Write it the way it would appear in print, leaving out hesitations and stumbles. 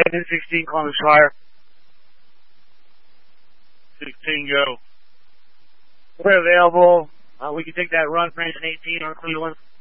Brandon 16, Columbus Fire. 16, go. We're available. We can take that run for engine 18 on Cleveland.